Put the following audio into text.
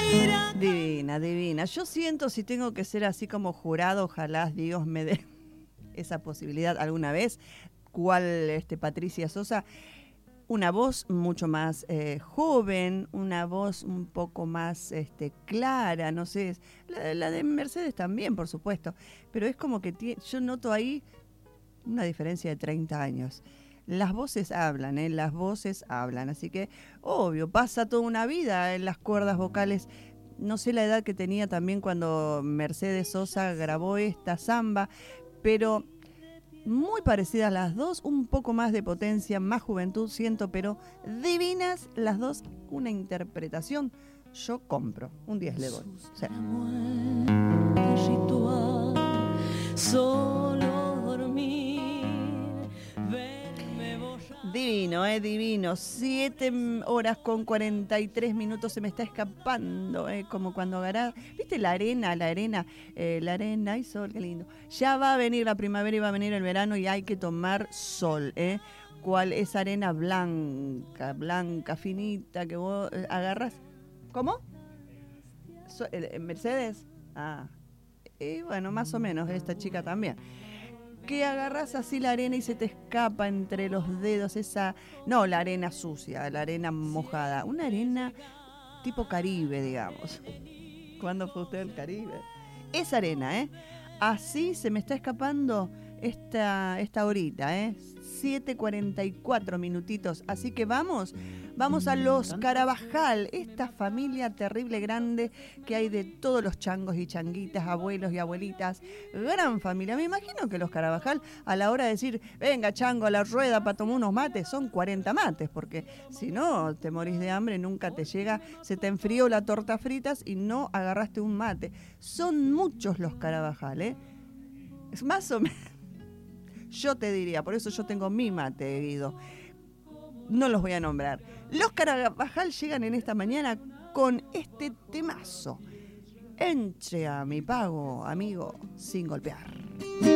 Divina, divina. Yo siento, si tengo que ser así como jurado, ojalá Dios me dé esa posibilidad alguna vez, cual Patricia Sosa, una voz mucho más joven, una voz un poco más clara, no sé, la de Mercedes también, por supuesto, pero es como que yo noto ahí una diferencia de 30 años. Las voces hablan, las voces hablan, así que obvio, pasa toda una vida en las cuerdas vocales. No sé la edad que tenía también cuando Mercedes Sosa grabó esta samba, pero muy parecidas las dos, un poco más de potencia, más juventud siento, pero divinas las dos, una interpretación. Yo compro, un 10 le doy. Sí. Solo dormir, divino, divino. 7 horas con 43 minutos, se me está escapando, como cuando agarrás, ¿viste la arena, ay sol, qué lindo. Ya va a venir la primavera y va a venir el verano y hay que tomar sol, cual esa arena blanca, blanca, finita que vos agarras. ¿Cómo? ¿Mercedes? Ah, y bueno, más o menos esta chica también. Que agarras así la arena y se te escapa entre los dedos esa... No, la arena sucia, la arena mojada. Una arena tipo Caribe, digamos. ¿Cuándo fue usted al Caribe? Esa arena, Así se me está escapando esta horita, 7:44 minutitos. Así que vamos a los Carabajal, esta familia terrible grande que hay de todos los changos y changuitas, abuelos y abuelitas. Gran familia. Me imagino que los Carabajal, a la hora de decir, venga chango a la rueda para tomar unos mates, son 40 mates, porque si no te morís de hambre, nunca te llega, se te enfrió la torta fritas y no agarraste un mate. Son muchos los Carabajal, Es más o menos. Yo te diría, por eso yo tengo mi mate, Guido. No los voy a nombrar. Los Carabajal llegan en esta mañana con este temazo. Entre a mi pago, amigo, sin golpear.